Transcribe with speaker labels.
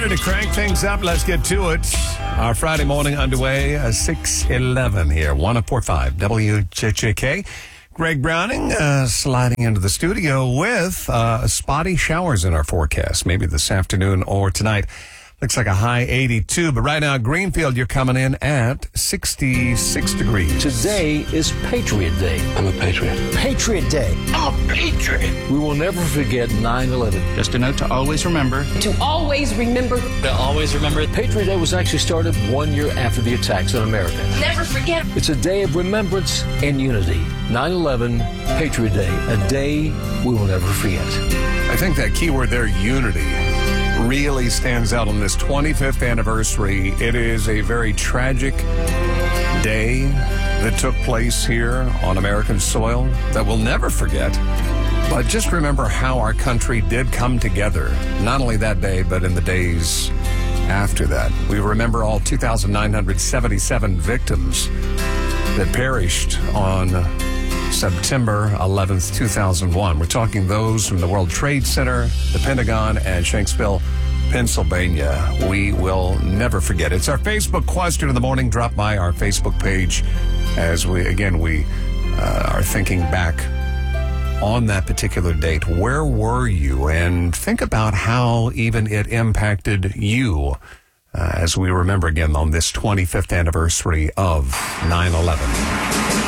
Speaker 1: Ready to crank things up? Let's get to it. Our Friday morning underway, 6:11 here, 104.5 WJJK. Greg Browning sliding into the studio with spotty showers in our forecast, maybe this afternoon or tonight. Looks like a high 82, but right now, Greenfield, you're coming in at 66 degrees.
Speaker 2: Today is Patriot Day.
Speaker 3: I'm a patriot.
Speaker 4: Patriot Day.
Speaker 3: I'm a patriot.
Speaker 2: We will never forget 9/11.
Speaker 5: Just a note to always remember.
Speaker 6: To always remember.
Speaker 5: To always remember.
Speaker 2: Patriot Day was actually started 1 year after the attacks on America.
Speaker 6: Never forget.
Speaker 2: It's a day of remembrance and unity. 9/11, Patriot Day, a day we will never forget.
Speaker 1: I think that keyword there, unity, really stands out on this 25th anniversary. It is a very tragic day that took place here on American soil that we'll never forget. But just remember how our country did come together, not only that day, but in the days after that. We remember all 2,977 victims that perished on September 11th, 2001. We're talking those from the World Trade Center, the Pentagon, and Shanksville, Pennsylvania. We will never forget. It's our Facebook question of the morning. Drop by our Facebook page as we are thinking back on that particular date. Where were you? And think about how even it impacted you as we remember again on this 25th anniversary of 9/11.